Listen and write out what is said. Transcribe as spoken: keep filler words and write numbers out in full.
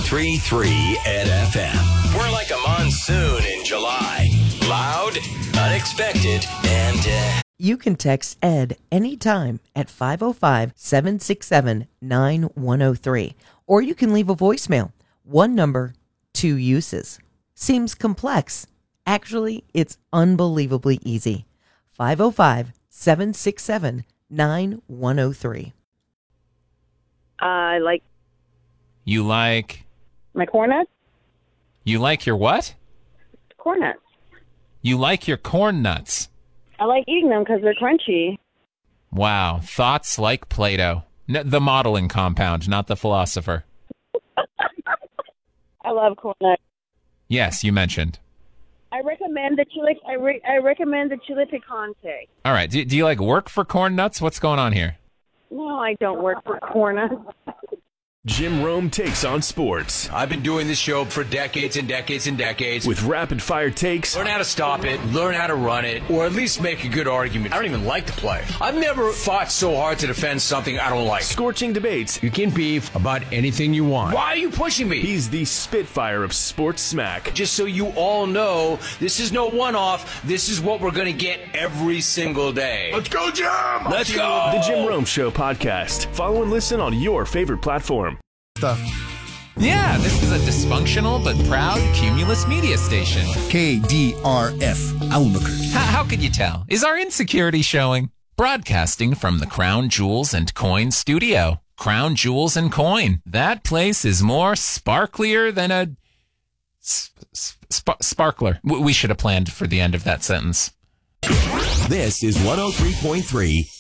three point three Ed F M. We're like a monsoon in July. Loud, unexpected, and... Uh... You can text Ed anytime at five oh five, seven six seven, nine one oh three. Or you can leave a voicemail. One number, two uses. Seems complex. Actually, it's unbelievably easy. five oh five, seven six seven, nine one oh three. I like You like... my corn nuts. You like your what? Corn nuts. You like your corn nuts. I like eating them because they're crunchy. Wow. Thoughts like Plato. N- the modeling compound, not the philosopher. I love corn nuts. Yes, you mentioned. I recommend the chili. I, re, I recommend the chili picante. All right. Do, do you like work for corn nuts? What's going on here? No, I don't work for corn nuts. Jim Rome takes on sports I've been doing this show for decades and decades and decades. with rapid-fire takes, Learn how to stop it, learn how to run it, or at least make a good argument. I don't even like to play. I've never fought so hard to defend something I don't like. scorching debates. You can beef about anything you want. Why are you pushing me? He's the Spitfire of sports smack. Just so you all know, this is no one-off. This is what we're going to get every single day. Let's go, Jim! Let's go! The Jim Rome Show podcast. Follow and listen on your favorite platform. Stuff. Yeah, this is a dysfunctional but proud Cumulus media station. K D R F Albuquerque. How, how could you tell? Is our insecurity showing? Broadcasting from the Crown Jewels and Coin studio. Crown Jewels and Coin. That place is more sparklier than a sp- sp- sparkler. W- we should have planned for the end of that sentence. This is one oh three point three